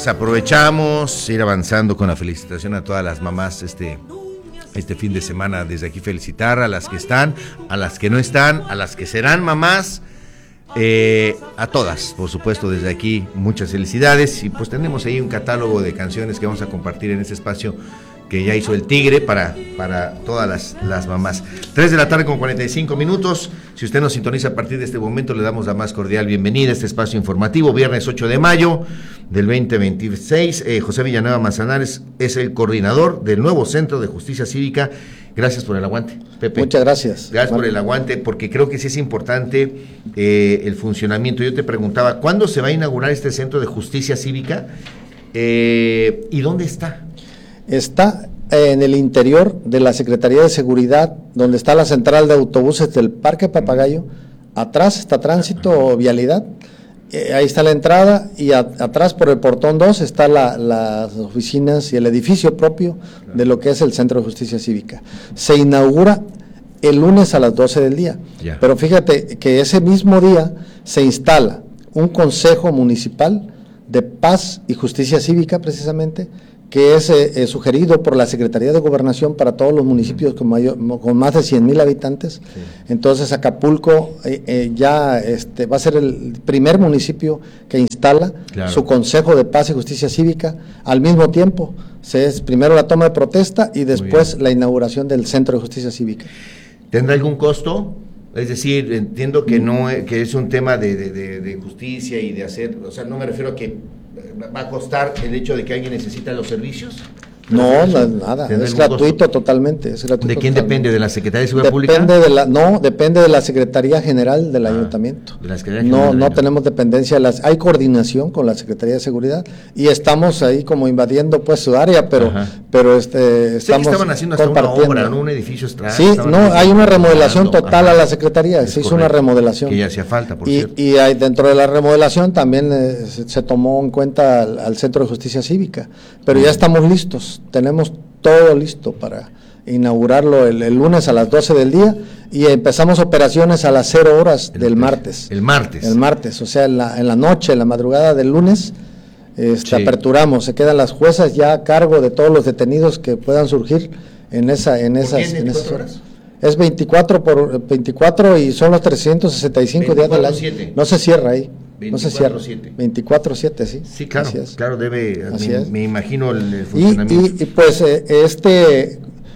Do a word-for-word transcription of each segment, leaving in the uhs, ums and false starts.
pues aprovechamos ir avanzando con la felicitación a todas las mamás este, este fin de semana. Desde aquí felicitar a las que están, a las que no están, a las que serán mamás, eh, a todas, por supuesto, desde aquí muchas felicidades. Y pues tenemos ahí un catálogo de canciones que vamos a compartir en este espacio que ya hizo el Tigre para, para todas las, las mamás. tres de la tarde con cuarenta y cinco minutos. Si usted nos sintoniza a partir de este momento, le damos la más cordial bienvenida a este espacio informativo. Viernes ocho de mayo del veinte veintiséis. Eh, José Villanueva Manzanares es el coordinador del nuevo Centro de Justicia Cívica. Gracias por el aguante, Pepe. Muchas gracias. Gracias por el aguante, porque creo que sí es importante eh, el funcionamiento. Yo te preguntaba, ¿cuándo se va a inaugurar este Centro de Justicia Cívica? Eh, ¿Y dónde está? Está en el interior de la Secretaría de Seguridad, donde está la central de autobuses del Parque Papagayo. Atrás está Tránsito o Vialidad, eh, ahí está la entrada, y a, atrás por el portón dos está la, las oficinas y el edificio propio de lo que es el Centro de Justicia Cívica. Se inaugura el lunes a las doce del día, yeah. Pero fíjate que ese mismo día se instala un consejo municipal de paz y justicia cívica, precisamente, que es eh, sugerido por la Secretaría de Gobernación para todos los municipios con, mayor, con más de cien mil habitantes. Sí. Entonces Acapulco eh, eh, ya este, va a ser el primer municipio que instala claro. su Consejo de Paz y Justicia Cívica. Al mismo tiempo, se es primero la toma de protesta y después la inauguración del Centro de Justicia Cívica. ¿Tendrá algún costo? Es decir, entiendo que no que es un tema de, de, de, de justicia y de hacer, o sea, no me refiero a que va a costar el hecho de que alguien necesita los servicios. No, no nada, es gratuito costo? totalmente. Es gratuito ¿De quién totalmente. depende? ¿De la Secretaría de Seguridad depende Pública? De la, no, depende de la Secretaría General del ah, Ayuntamiento. De la Secretaría General no, del no Ayuntamiento. tenemos dependencia, de las, hay coordinación con la Secretaría de Seguridad y estamos ahí como invadiendo pues su área, pero, pero este, estamos sí, estaban haciendo hasta una obra, ¿no? Un edificio extra. Sí, no, hay una remodelación total Ajá. a la Secretaría, es se hizo correcto, una remodelación. Que ya hacía falta, por y, cierto. Y hay, dentro de la remodelación también eh, se, se tomó en cuenta al, al Centro de Justicia Cívica, pero uh-huh. ya estamos listos, tenemos todo listo para inaugurarlo el, el lunes a las doce del día y empezamos operaciones a las cero horas del martes. El martes. El martes, o sea, en la, en la noche, en la madrugada del lunes, este, sí. aperturamos, se quedan las juezas ya a cargo de todos los detenidos que puedan surgir en esa en esas, en esas horas. Es veinticuatro por veinticuatro y son los trescientos sesenta y cinco días del año. siete. No se cierra ahí. No se cierra. veinticuatro siete, sí. Sí, claro, claro, debe, Así me, es. me imagino el, el funcionamiento. Y, y, y pues eh, este,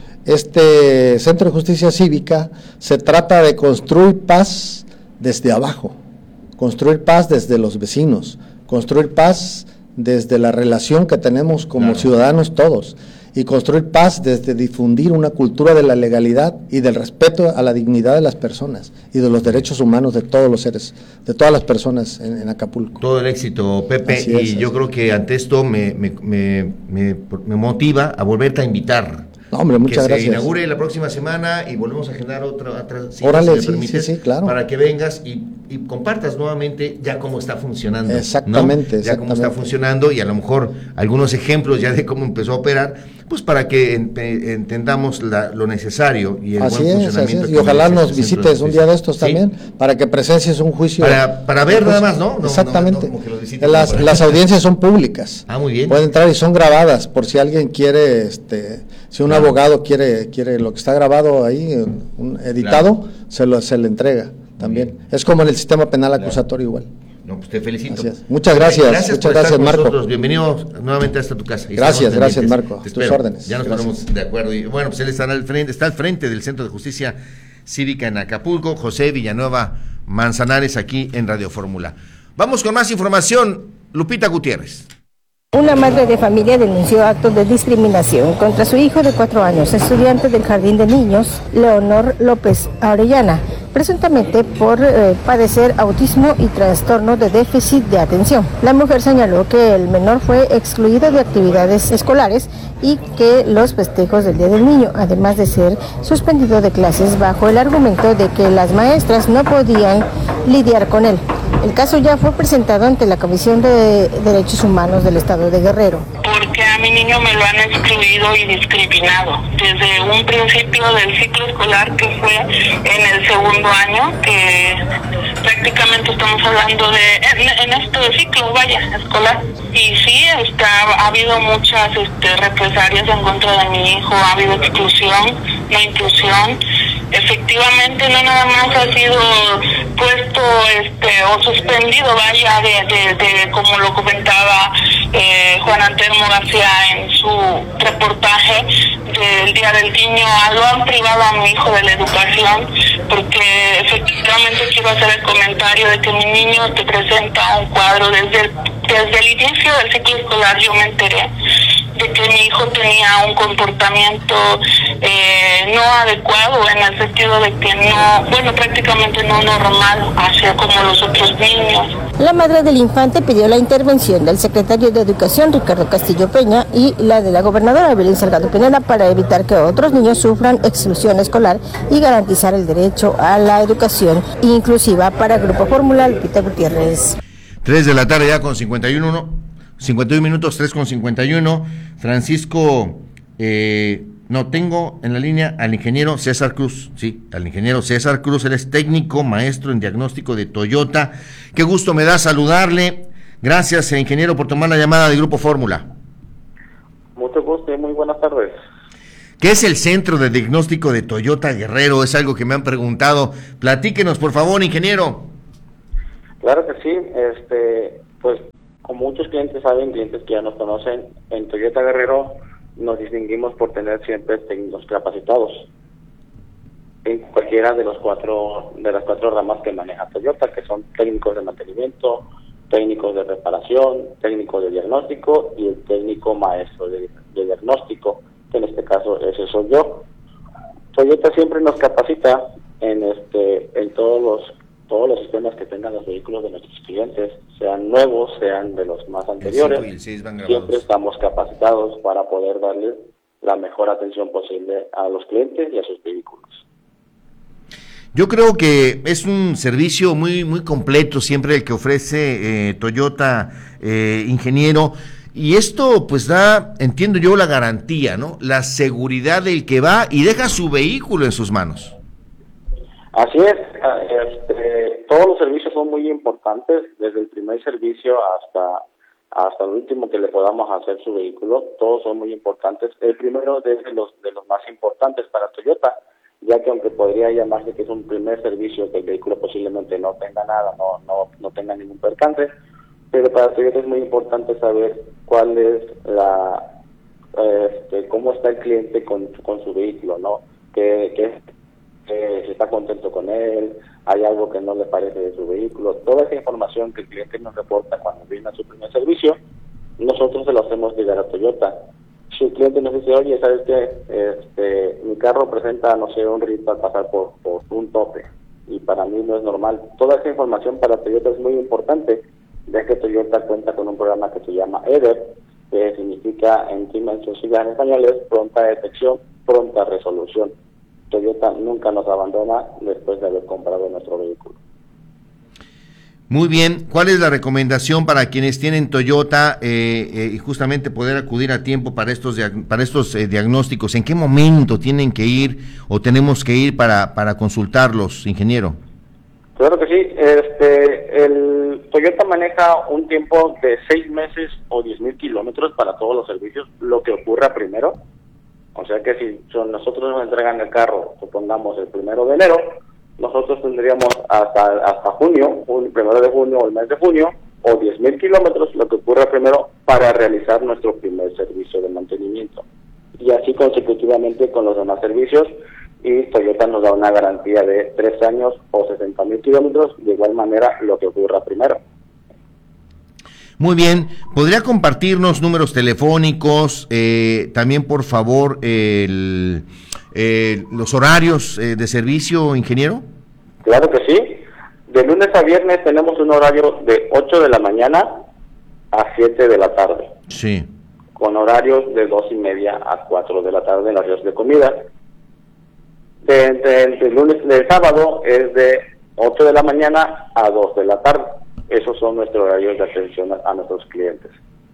este Centro de Justicia Cívica se trata de construir paz desde abajo, construir paz desde los vecinos, construir paz desde la relación que tenemos como claro. ciudadanos todos, y construir paz desde difundir una cultura de la legalidad y del respeto a la dignidad de las personas y de los derechos humanos de todos los seres, de todas las personas en, en Acapulco. Todo el éxito, Pepe, así y es, yo creo que ante esto me, me, me, me, me motiva a volverte a invitar. No, hombre, muchas que gracias. Se inaugure la próxima semana y volvemos a agendar otra, otra cita, Órale, si me sí, permites, sí, sí, claro. para que vengas y, y compartas nuevamente ya cómo está funcionando. Exactamente, ¿no? Ya exactamente. cómo está funcionando y a lo mejor algunos ejemplos ya de cómo empezó a operar, pues para que en, entendamos la, lo necesario y el así buen es, funcionamiento. Así es, y ojalá nos visites un día de estos también, ¿sí? Para que presencies un juicio. Para, para ver nada más, ¿no? no Exactamente. No, no, no, visites, las, para... las audiencias son públicas. Ah, muy bien. Pueden entrar y son grabadas, por si alguien quiere, este, si un claro. abogado quiere, quiere lo que está grabado ahí, un editado, claro. se, lo, se le entrega también. Es como en el sistema penal acusatorio claro. igual. No, pues te felicito. Muchas gracias. Gracias Muchas por gracias, estar con Marco. Nosotros. Bienvenido nuevamente hasta tu casa. Y gracias, gracias, Marco. Te tus órdenes. Ya nos gracias. ponemos de acuerdo. Y bueno, pues él está al frente, está al frente del Centro de Justicia Cívica en Acapulco, José Villanueva Manzanares, aquí en Radio Fórmula. Vamos con más información. Lupita Gutiérrez. Una madre de familia denunció actos de discriminación contra su hijo de cuatro años, estudiante del Jardín de Niños, Leonor López Arellana, presuntamente por eh, padecer autismo y trastorno de déficit de atención. La mujer señaló que el menor fue excluido de actividades escolares y que los festejos del Día del Niño, además de ser suspendido de clases bajo el argumento de que las maestras no podían lidiar con él. El caso ya fue presentado ante la Comisión de Derechos Humanos del Estado de Guerrero. Porque a mi niño me lo han excluido y discriminado. Desde un principio del ciclo escolar, que fue en el segundo año, que prácticamente estamos hablando de, en, en este ciclo, vaya, escolar. Y sí, está, ha habido muchas este, represalias en contra de mi hijo, ha habido exclusión, no inclusión. Efectivamente, no nada más ha sido puesto este o suspendido, vaya, de, de, de como lo comentaba eh, Juan Antelmo García en su reportaje del Día del Niño, lo han privado a mi hijo de la educación, porque efectivamente quiero hacer el comentario de que mi niño te presenta un cuadro desde el, desde el inicio del ciclo escolar. Yo me enteré de que mi hijo tenía un comportamiento eh, no adecuado, en el sentido de que no, bueno, prácticamente no normal, hacia como los otros niños. La madre del infante pidió la intervención del secretario de Educación, Ricardo Castillo Peña, y la de la gobernadora Evelyn Salgado Pineda para evitar que otros niños sufran exclusión escolar y garantizar el derecho a la educación inclusiva. Para Grupo Fórmula, Lupita Gutiérrez. Tres de la tarde ya con cincuenta y uno, cincuenta y uno minutos, tres con cincuenta y uno. Francisco, eh, no, tengo en la línea al ingeniero César Cruz, sí, al ingeniero César Cruz, él es técnico, maestro en diagnóstico de Toyota. Qué gusto me da saludarle. Gracias, ingeniero, por tomar la llamada de Grupo Fórmula. Mucho gusto y muy buenas tardes. ¿Qué es el Centro de Diagnóstico de Toyota Guerrero? Es algo que me han preguntado. Platíquenos, por favor, ingeniero. Claro que sí, este, pues como muchos clientes saben, clientes que ya nos conocen, en Toyota Guerrero nos distinguimos por tener siempre técnicos capacitados en cualquiera de los cuatro de las cuatro ramas que maneja Toyota, que son técnicos de mantenimiento, técnicos de reparación, técnicos de diagnóstico y el técnico maestro de, de diagnóstico, que en este caso ese soy yo. Toyota siempre nos capacita en este en todos los todos los sistemas que tengan los vehículos de nuestros clientes, sean nuevos, sean de los más anteriores. El cinco y el seis van grabados. Siempre estamos capacitados para poder darle la mejor atención posible a los clientes y a sus vehículos. Yo creo que es un servicio muy muy completo siempre el que ofrece eh, Toyota, eh, ingeniero, y esto pues da, entiendo yo, la garantía, ¿no? La seguridad del que va y deja su vehículo en sus manos. Así es, este, todos los servicios son muy importantes, desde el primer servicio hasta hasta el último que le podamos hacer su vehículo, todos son muy importantes. El primero de los de los más importantes para Toyota, ya que aunque podría llamarse que es un primer servicio, que el vehículo posiblemente no tenga nada, no no no tenga ningún percance, pero para Toyota es muy importante saber cuál es la, este, cómo está el cliente con, con su vehículo, ¿no? Que, que Eh, si está contento con él, hay algo que no le parece de su vehículo. Toda esa información que el cliente nos reporta cuando viene a su primer servicio, nosotros se lo hacemos llegar a Toyota. Si el cliente nos dice, oye, ¿sabes qué? Este, mi carro presenta, no sé, un rito al pasar por, por un tope, y para mí no es normal. Toda esa información para Toyota es muy importante, ya que Toyota cuenta con un programa que se llama E D E P, que significa, en sus siglas en español, es pronta detección, pronta resolución. Toyota nunca nos abandona después de haber comprado nuestro vehículo. Muy bien, ¿cuál es la recomendación para quienes tienen Toyota eh, eh, y justamente poder acudir a tiempo para estos para estos eh, diagnósticos? ¿En qué momento tienen que ir o tenemos que ir para para consultarlos, ingeniero? Claro que sí. Este, el Toyota maneja un tiempo de seis meses o diez mil kilómetros para todos los servicios, lo que ocurra primero. O sea que si son, nosotros nos entregan el carro, supongamos el primero de enero, nosotros tendríamos hasta hasta junio, el primero de junio o el mes de junio, o diez mil kilómetros, lo que ocurra primero, para realizar nuestro primer servicio de mantenimiento. Y así consecutivamente con los demás servicios, y Toyota nos da una garantía de tres años o sesenta mil kilómetros, de igual manera lo que ocurra primero. Muy bien, ¿podría compartirnos números telefónicos, eh, también por favor el, eh, los horarios eh, de servicio, ingeniero? Claro que sí, de lunes a viernes tenemos un horario de ocho de la mañana a siete de la tarde. Sí. Con horarios de dos y media a cuatro de la tarde en horarios de comida. De, de, de lunes, del sábado es de ocho de la mañana a dos de la tarde. Esos son nuestros horarios de atención a, a nuestros clientes.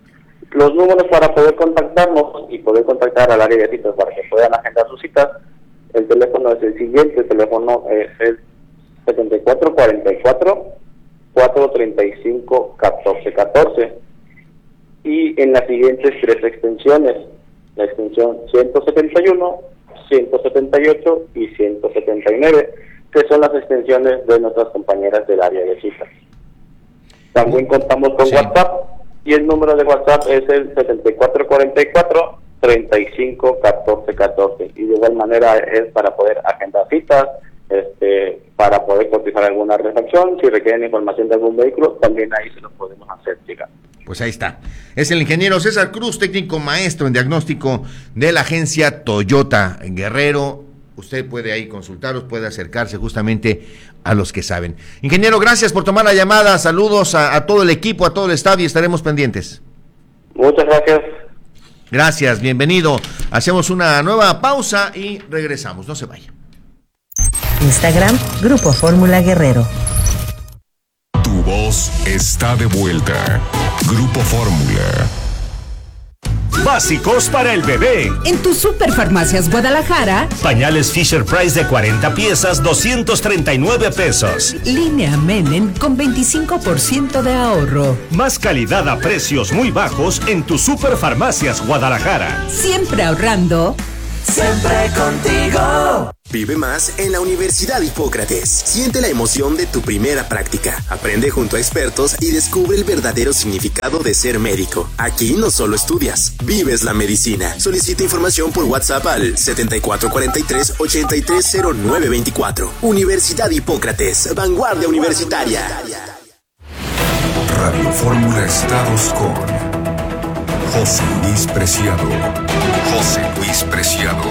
Los números para poder contactarnos y poder contactar al área de citas para que puedan agendar sus citas, el teléfono es el siguiente, el teléfono es el setenta y cuatro cuarenta y cuatro, cuatrocientos treinta y cinco, catorce catorce, y en las siguientes tres extensiones, la extensión ciento setenta y uno, ciento setenta y ocho y ciento setenta y nueve, que son las extensiones de nuestras compañeras del área de citas. También contamos con sí. WhatsApp, y el número de WhatsApp es el setenta y cuatro cuarenta y cuatro, treinta y cinco, catorce catorce, y de igual manera es para poder agendar citas, este, para poder cotizar alguna refacción, si requieren información de algún vehículo, también ahí se lo podemos hacer llegar. Pues ahí está. Es el ingeniero César Cruz, técnico maestro en diagnóstico de la agencia Toyota Guerrero. Usted puede ahí consultarlos, puede acercarse justamente a los que saben. Ingeniero, gracias por tomar la llamada. Saludos a, a todo el equipo, a todo el staff y estaremos pendientes. Muchas gracias. Gracias, bienvenido. Hacemos una nueva pausa y regresamos. No se vaya. Instagram, Grupo Fórmula Guerrero. Tu voz está de vuelta. Grupo Fórmula. Básicos para el bebé. En tu Superfarmacias Guadalajara. Pañales Fisher Price de cuarenta piezas, doscientos treinta y nueve pesos. Línea Menem con veinticinco por ciento de ahorro. Más calidad a precios muy bajos en tu Superfarmacias Guadalajara. Siempre ahorrando. Siempre contigo. Vive más en la Universidad Hipócrates. Siente la emoción de tu primera práctica. Aprende junto a expertos y descubre el verdadero significado de ser médico. Aquí no solo estudias, vives la medicina. Solicita información por WhatsApp al setenta y cuatro cuarenta y tres, ochenta y tres cero nueve veinticuatro. Universidad Hipócrates, vanguardia universitaria. Radio Fórmula Estados con José Luis Preciado. José Luis Preciado.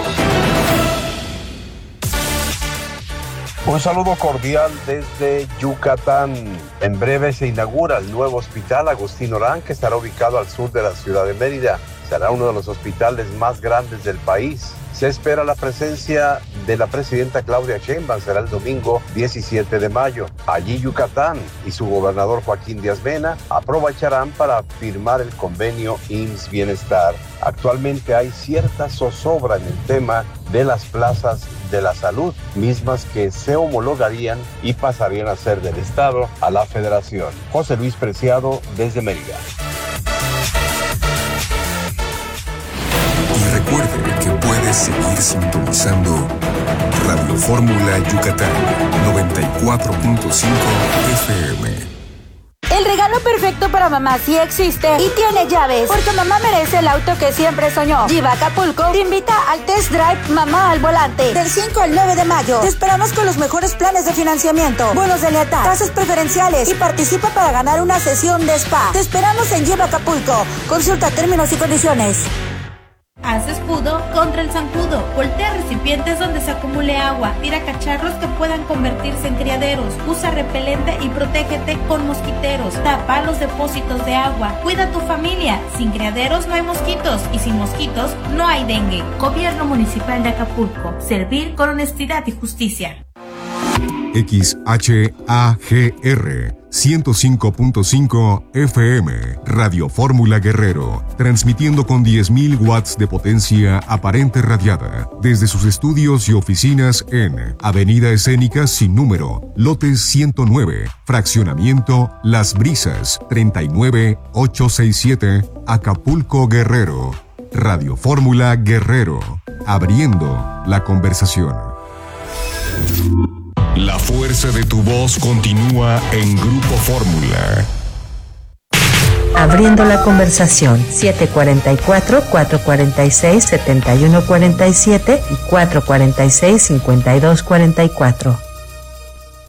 Un saludo cordial desde Yucatán. En breve se inaugura el nuevo hospital Agustín Orán, que estará ubicado al sur de la ciudad de Mérida. Será uno de los hospitales más grandes del país. Se espera la presencia de la presidenta Claudia Sheinbaum, será el domingo diecisiete de mayo. Allí Yucatán y su gobernador Joaquín Díaz Mena aprovecharán para firmar el convenio I M S S Bienestar. Actualmente hay cierta zozobra en el tema de las plazas de la salud, mismas que se homologarían y pasarían a ser del Estado a la Federación. José Luis Preciado desde Mérida. Y recuerde que puedes seguir sintonizando Radio Fórmula Yucatán noventa y cuatro punto cinco F M. El regalo perfecto para mamá sí existe y tiene llaves, porque mamá merece el auto que siempre soñó. Giva Acapulco te invita al Test Drive Mamá al Volante del cinco al nueve de mayo. Te esperamos con los mejores planes de financiamiento, bonos de lealtad, tasas preferenciales y participa para ganar una sesión de spa. Te esperamos en Giva Acapulco. Consulta términos y condiciones. Haz escudo contra el zancudo. Voltea recipientes donde se acumule agua. Tira cacharros que puedan convertirse en criaderos. Usa repelente y protégete con mosquiteros. Tapa los depósitos de agua. Cuida a tu familia. Sin criaderos no hay mosquitos. Y sin mosquitos no hay dengue. Gobierno Municipal de Acapulco. Servir con honestidad y justicia. X H A G R ciento cinco punto cinco F M, Radio Fórmula Guerrero, transmitiendo con diez mil watts de potencia aparente radiada, desde sus estudios y oficinas en Avenida Escénica sin número, lote ciento nueve, fraccionamiento Las Brisas, treinta y nueve ochocientos sesenta y siete, Acapulco, Guerrero. Radio Fórmula Guerrero, abriendo la conversación. La fuerza de tu voz continúa en Grupo Fórmula. Abriendo la conversación, siete cuarenta y cuatro, cuatro cuarenta y seis, setenta y uno cuarenta y siete y cuatro cuarenta y seis, cincuenta y dos cuarenta y cuatro.